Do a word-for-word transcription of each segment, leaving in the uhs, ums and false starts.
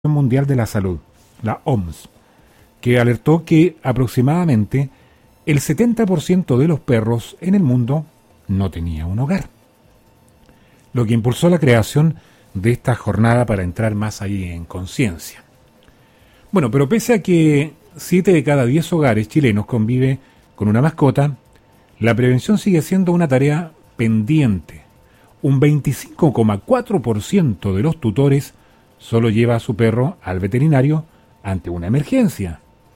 Mundial de la Salud, la O M S, que alertó que aproximadamente el setenta por ciento de los perros en el mundo no tenía un hogar, lo que impulsó la creación de esta jornada para entrar más ahí en conciencia. Bueno, pero pese a que siete de cada diez hogares chilenos convive con una mascota, la prevención sigue siendo una tarea pendiente. Un veinticinco coma cuatro por ciento de los tutores solo lleva a su perro al veterinario ante una emergencia.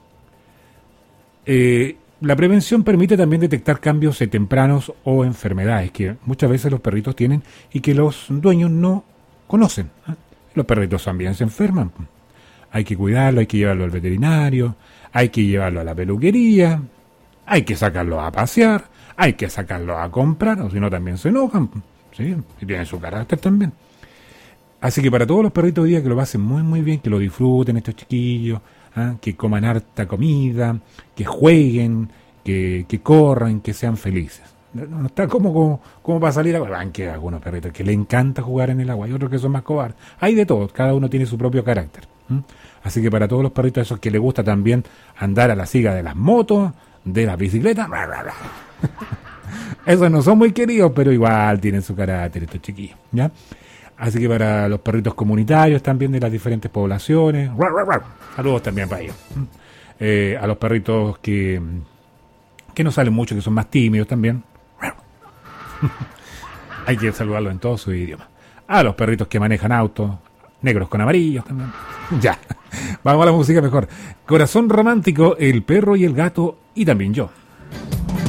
Eh, la prevención permite también detectar cambios tempranos o enfermedades que muchas veces los perritos tienen y que los dueños no conocen. ¿eh? Los perritos también se enferman. Hay que cuidarlo, hay que llevarlo al veterinario, hay que llevarlo a la peluquería, hay que sacarlo a pasear, hay que sacarlo a comprar, o si no también se enojan. ¿sí? Y tienen su carácter también. Así que para todos los perritos hoy día que lo pasen muy muy bien, que lo disfruten estos chiquillos, ¿eh? que coman harta comida, que jueguen, que, que corran, que sean felices. No, no está como, como, como para salir a agua. Aunque hay algunos perritos que le encanta jugar en el agua y otros que son más cobardes. Hay de todo, cada uno tiene su propio carácter. ¿eh? Así que para todos los perritos esos que les gusta también andar a la siga de las motos, de las bicicletas, bla, bla, bla. Esos no son muy queridos, pero igual tienen su carácter estos chiquillos, ¿ya? Así que para los perritos comunitarios también de las diferentes poblaciones, saludos también para ellos. Eh, a los perritos que, que no salen mucho, que son más tímidos también. Hay que saludarlos en todos sus idiomas. A los perritos que manejan autos, negros con amarillos también. Ya, vamos a la música mejor. Corazón romántico, el perro y el gato y también yo.